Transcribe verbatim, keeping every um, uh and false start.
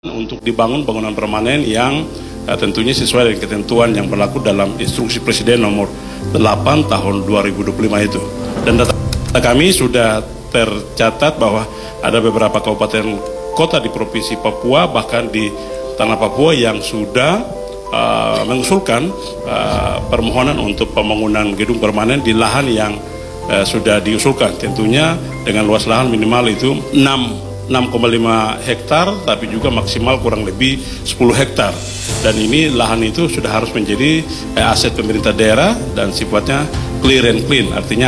untuk dibangun bangunan permanen yang uh, tentunya sesuai dengan ketentuan yang berlaku dalam instruksi Presiden nomor delapan tahun dua ribu dua puluh lima itu. Dan data kami sudah tercatat bahwa ada beberapa kabupaten kota di Provinsi Papua, bahkan di Tanah Papua, yang sudah uh, mengusulkan uh, permohonan untuk pembangunan gedung permanen di lahan yang uh, sudah diusulkan. Tentunya dengan luas lahan minimal itu enam koma lima hektar, tapi juga maksimal kurang lebih sepuluh hektar. Dan ini lahan itu sudah harus menjadi eh, aset pemerintah daerah dan sifatnya clear and clean, artinya